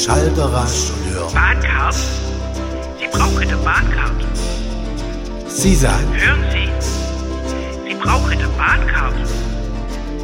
Schalter rasch und hören. Bahncard? Sie brauchen eine Bahncard. Sie sagen, Hören Sie